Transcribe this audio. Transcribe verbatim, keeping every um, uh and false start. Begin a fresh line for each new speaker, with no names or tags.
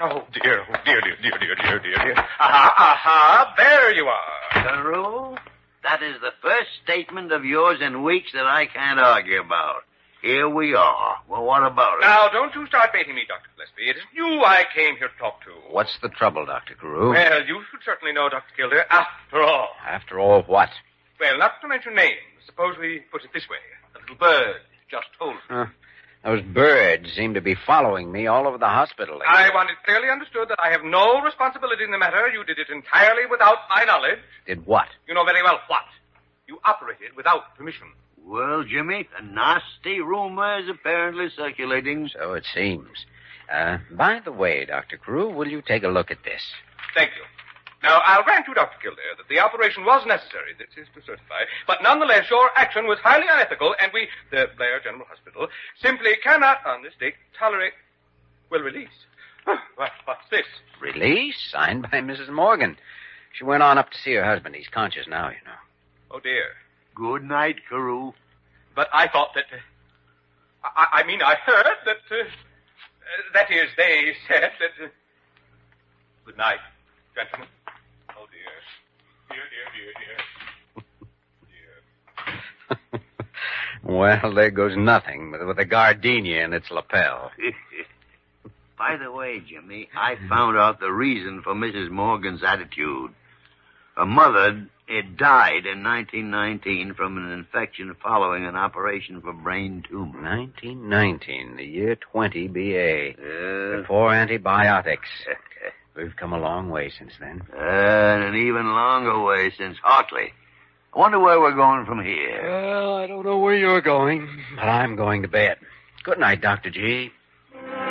Oh, dear, oh, dear, dear, dear, dear, dear, dear, dear. Aha, aha, there you are.
Carew, that is the first statement of yours in weeks that I can't argue about. Here we are. Well, what about it?
Now, don't you start baiting me, Doctor Gillespie. It is you I came here to talk to.
What's the trouble, Doctor Carew?
Well, you should certainly know, Doctor Kildare, after all.
After all, what?
Well, not to mention names, suppose we put it this way. The little bird just told me.
Huh. Those birds seem to be following me all over the hospital lately.
I want it clearly understood that I have no responsibility in the matter. You did it entirely without my knowledge.
Did what?
You know very well what. You operated without permission.
Well, Jimmy, a nasty rumor is apparently circulating.
So it seems. Uh, by the way, Doctor Carew, will you take a look at this?
Thank you. Now, I'll grant you, Doctor Kildare, that the operation was necessary. This is to certify. But nonetheless, your action was highly unethical, and we, the Blair General Hospital, simply cannot, on this date, tolerate, well, release. What, what's this?
Release? Signed by Missus Morgan. She went on up to see her husband. He's conscious now, you know.
Oh, dear.
Good night, Carew.
But I thought that... Uh, I, I mean, I heard that... Uh, uh, that is, they said that... Uh, good night, gentlemen. Oh, dear. Dear, dear, dear, dear. Dear.
Well, there goes nothing with, with a gardenia in its lapel.
By the way, Jimmy, I found out the reason for Missus Morgan's attitude. Her mother had died in nineteen nineteen from an infection following an operation for brain tumor.
nineteen nineteen, the year twenty B A.
Uh,
Before antibiotics. We've come a long way since then.
and an even longer way since Hartley. I wonder where we're going from here.
Well, I don't know where you're going, but I'm going to bed. Good night, Doctor G.